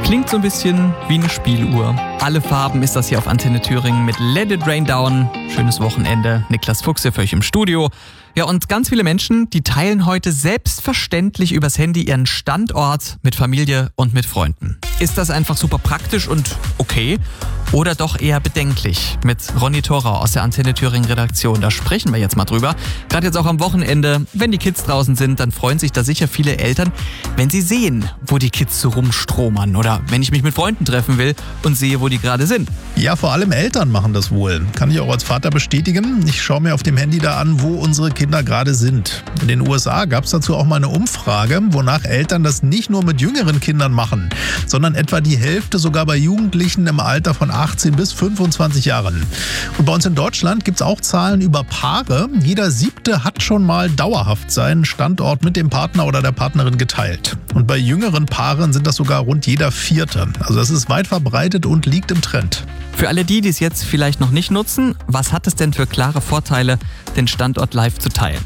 Klingt so ein bisschen wie eine Spieluhr. Alle Farben ist das hier auf Antenne Thüringen mit Let It Rain Down. Schönes Wochenende. Niklas Fuchs hier für euch im Studio. Ja, und ganz viele Menschen, die teilen heute selbstverständlich übers Handy ihren Standort mit Familie und mit Freunden. Ist das einfach super praktisch und okay? Oder doch eher bedenklich? Mit Ronny Thorau aus der Antenne Thüringen Redaktion. Da sprechen wir jetzt mal drüber. Gerade jetzt auch am Wochenende, wenn die Kids draußen sind, dann freuen sich da sicher viele Eltern, wenn sie sehen, wo die Kids so rumstromern. Oder wenn ich mich mit Freunden treffen will und sehe, wo die gerade sind. Ja, vor allem Eltern machen das wohl. Kann ich auch als Vater bestätigen. Ich schaue mir auf dem Handy da an, wo unsere Kinder gerade sind. In den USA gab es dazu auch mal eine Umfrage, wonach Eltern das nicht nur mit jüngeren Kindern machen, sondern etwa die Hälfte sogar bei Jugendlichen im Alter von 18 bis 25 Jahren. Und bei uns in Deutschland gibt es auch Zahlen über Paare. Jeder 7. hat schon mal dauerhaft seinen Standort mit dem Partner oder der Partnerin geteilt. Und bei jüngeren Paaren sind das sogar rund jeder 4. Also das ist weit verbreitet und liegt im Trend. Für alle die es jetzt vielleicht noch nicht nutzen, was hat es denn für klare Vorteile, den Standort live zu teilen?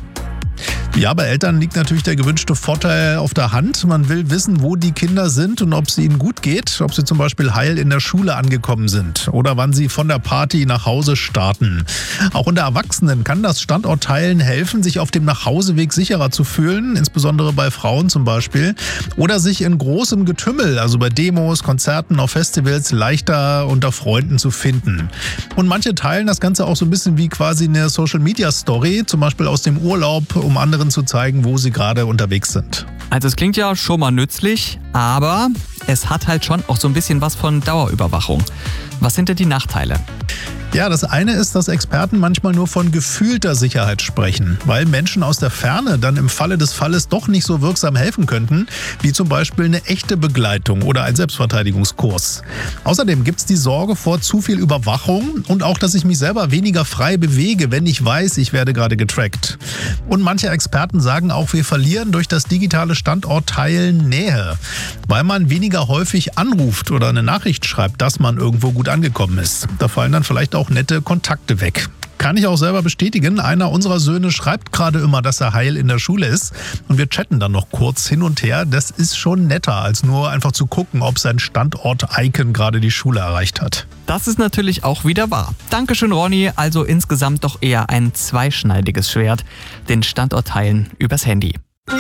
Ja, bei Eltern liegt natürlich der gewünschte Vorteil auf der Hand. Man will wissen, wo die Kinder sind und ob es ihnen gut geht, ob sie zum Beispiel heil in der Schule angekommen sind oder wann sie von der Party nach Hause starten. Auch unter Erwachsenen kann das Standortteilen helfen, sich auf dem Nachhauseweg sicherer zu fühlen, insbesondere bei Frauen zum Beispiel, oder sich in großem Getümmel, also bei Demos, Konzerten, auf Festivals, leichter unter Freunden zu finden. Und manche teilen das Ganze auch so ein bisschen wie quasi eine Social-Media-Story, zum Beispiel aus dem Urlaub, um anderen zu zeigen, wo sie gerade unterwegs sind. Also es klingt ja schon mal nützlich, aber es hat halt schon auch so ein bisschen was von Dauerüberwachung. Was sind denn die Nachteile? Ja, das eine ist, dass Experten manchmal nur von gefühlter Sicherheit sprechen, weil Menschen aus der Ferne dann im Falle des Falles doch nicht so wirksam helfen könnten, wie zum Beispiel eine echte Begleitung oder ein Selbstverteidigungskurs. Außerdem gibt es die Sorge vor zu viel Überwachung und auch, dass ich mich selber weniger frei bewege, wenn ich weiß, ich werde gerade getrackt. Und manche Experten sagen auch, wir verlieren durch das digitale Standortteilen Nähe, weil man weniger häufig anruft oder eine Nachricht schreibt, dass man irgendwo gut angekommen ist. Da fallen dann vielleicht auch nette Kontakte weg. Kann ich auch selber bestätigen. Einer unserer Söhne schreibt gerade immer, dass er heil in der Schule ist. Und wir chatten dann noch kurz hin und her. Das ist schon netter, als nur einfach zu gucken, ob sein Standort-Icon gerade die Schule erreicht hat. Das ist natürlich auch wieder wahr. Dankeschön, Ronny. Also insgesamt doch eher ein zweischneidiges Schwert. Den Standort teilen übers Handy.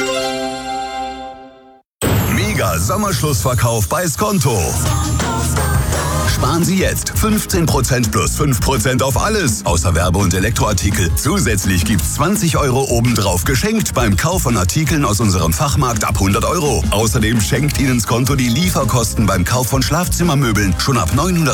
Mega Sommerschlussverkauf bei Skonto. Sparen Sie jetzt 15% plus 5% auf alles, außer Werbe- und Elektroartikel. Zusätzlich gibt's 20 € obendrauf geschenkt beim Kauf von Artikeln aus unserem Fachmarkt ab 100 €. Außerdem schenkt Ihnen Skonto die Lieferkosten beim Kauf von Schlafzimmermöbeln schon ab 900